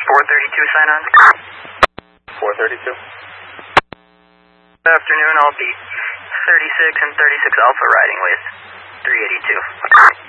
432 sign on. 432. Good afternoon, I'll be 36 and 36 Alpha riding with 382.